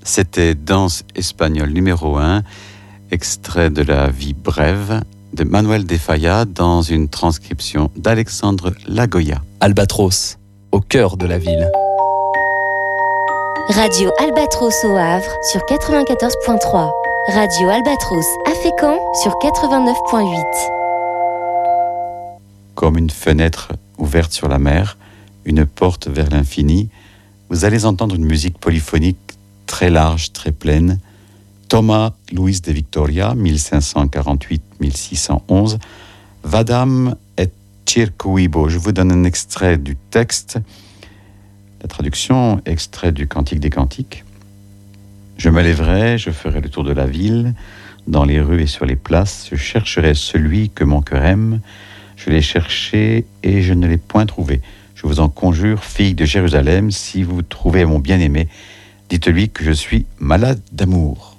C'était Danse espagnole numéro 1, extrait de La vie brève de Manuel de Falla dans une transcription d'Alexandre Lagoya. Albatros, au cœur de la ville. Radio Albatros au Havre sur 94.3. Radio Albatros à Fécamp sur 89.8. Comme une fenêtre ouverte sur la mer, une porte vers l'infini, vous allez entendre une musique polyphonique très large, très pleine. Thomas Luis de Victoria, 1548-1611, Vadam et Circuibo. Je vous donne un extrait du texte. La traduction, extrait du Cantique des Cantiques. Je me lèverai, je ferai le tour de la ville, dans les rues et sur les places, je chercherai celui que mon cœur aime. Je l'ai cherché et je ne l'ai point trouvé. Je vous en conjure, fille de Jérusalem, si vous trouvez mon bien-aimé, dites-lui que je suis malade d'amour.